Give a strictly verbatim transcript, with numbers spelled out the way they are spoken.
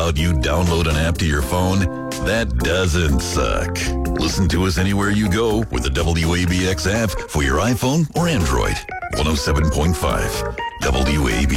about you download an app to your phone? That doesn't suck. Listen to us anywhere you go with the W A B X app for your iPhone or Android. one oh seven point five W A B